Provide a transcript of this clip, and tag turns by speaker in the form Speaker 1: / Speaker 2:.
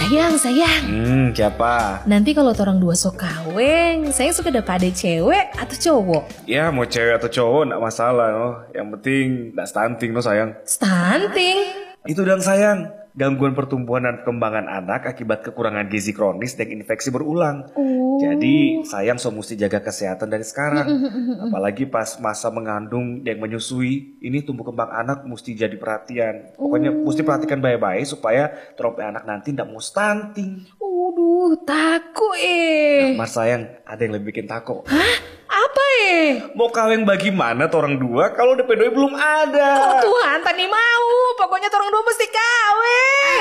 Speaker 1: Sayang.
Speaker 2: Siapa?
Speaker 1: Nanti kalau orang dua sok kaweng, sayang suka dapat ada cewek atau cowok?
Speaker 2: Ya mau cewek atau cowok nggak masalah no. Yang penting nggak stunting no sayang.
Speaker 1: Stunting?
Speaker 2: Itu dan sayang, gangguan pertumbuhan dan perkembangan anak akibat kekurangan gizi kronis dan infeksi berulang. Jadi sayang so mesti jaga kesehatan dari sekarang. Apalagi pas masa mengandung dan menyusui, ini tumbuh kembang anak mesti jadi perhatian. Pokoknya mesti perhatikan baik-baik supaya trope anak nanti nggak mau stunting.
Speaker 1: Takut
Speaker 2: Mas sayang, ada yang lebih bikin takut.
Speaker 1: Hah? Apa
Speaker 2: Mau kawin bagaimana orang dua kalau DP2 belum ada?
Speaker 1: Tuhan, tani mau. Pokoknya orang dua mesti kawin.